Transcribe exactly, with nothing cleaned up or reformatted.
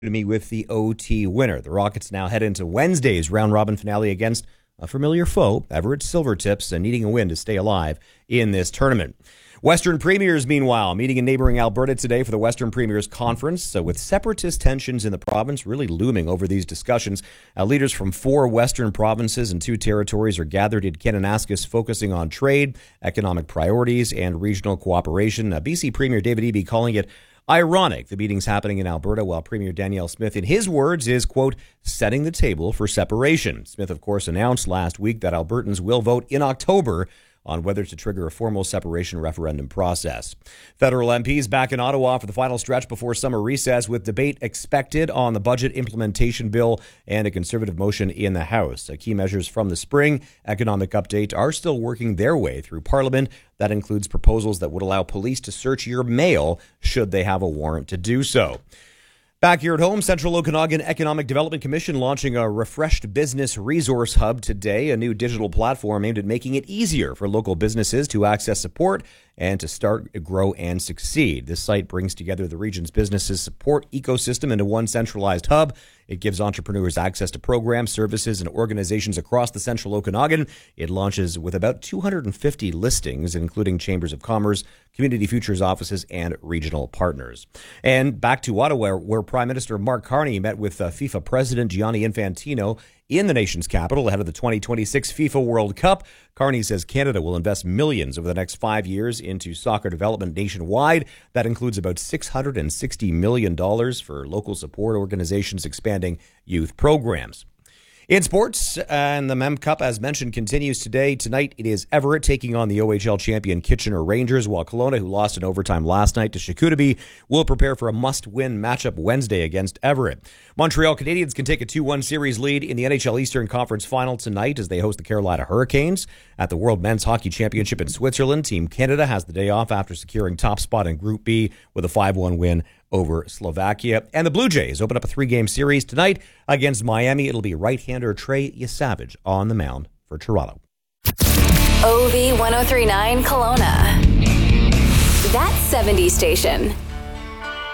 to me with the O T winner. The Rockets now head into Wednesday's round-robin finale against a familiar foe, Everett Silvertips, and needing a win to stay alive in this tournament. Western Premiers, meanwhile, meeting in neighboring Alberta today for the Western Premiers Conference. So with separatist tensions in the province really looming over these discussions, uh, leaders from four Western provinces and two territories are gathered in Kananaskis, focusing on trade, economic priorities, and regional cooperation. Uh, B C Premier David Eby calling it ironic the meeting's happening in Alberta, while Premier Danielle Smith, in his words, is, quote, setting the table for separation. Smith, of course, announced last week that Albertans will vote in October on whether to trigger a formal separation referendum process. Federal M Ps back in Ottawa for the final stretch before summer recess, with debate expected on the budget implementation bill and a Conservative motion in the House. Key measures from the spring economic update are still working their way through Parliament. That includes proposals that would allow police to search your mail should they have a warrant to do so. Back here at home, Central Okanagan Economic Development Commission launching a refreshed business resource hub today, a new digital platform aimed at making it easier for local businesses to access support and to start, grow, and succeed. This site brings together the region's businesses support ecosystem into one centralized hub. It gives entrepreneurs access to programs, services, and organizations across the Central Okanagan. It launches with about two hundred fifty listings, including chambers of commerce, community futures offices, and regional partners. And back to Ottawa, where Prime Minister Mark Carney met with uh, FIFA President Gianni Infantino in the nation's capital ahead of the twenty twenty-six FIFA World Cup. Carney says Canada will invest millions over the next five years into soccer development nationwide. That includes about six hundred sixty million dollars for local support organizations expanding youth programs. In sports, and the Mem Cup, as mentioned, continues today. Tonight, it is Everett taking on the O H L champion Kitchener Rangers, while Kelowna, who lost in overtime last night to Shakoodaby, will prepare for a must-win matchup Wednesday against Everett. Montreal Canadiens can take a two one series lead in the N H L Eastern Conference Final tonight as they host the Carolina Hurricanes. At the World Men's Hockey Championship in Switzerland, Team Canada has the day off after securing top spot in Group B with a five one win over Slovakia. And the Blue Jays open up a three-game series tonight against Miami. It'll be right-hander Trey Yesavage on the mound for Toronto. O V ten thirty-nine Kelowna. That seventies station.